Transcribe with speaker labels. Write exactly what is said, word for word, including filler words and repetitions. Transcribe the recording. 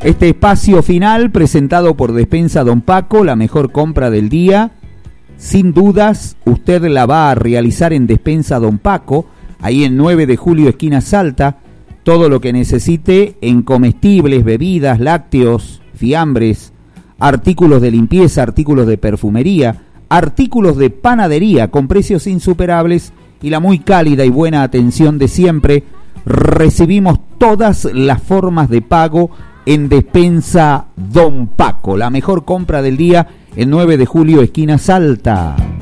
Speaker 1: Este espacio final presentado por Despensa Don Paco, la mejor compra del día. Sin dudas, usted la va a realizar en Despensa Don Paco, ahí en nueve de julio, esquina Salta. Todo lo que necesite en comestibles, bebidas, lácteos, fiambres, artículos de limpieza, artículos de perfumería, artículos de panadería con precios insuperables y la muy cálida y buena atención de siempre. Recibimos todas las formas de pago en Despensa Don Paco, la mejor compra del día en nueve de julio, esquina Salta.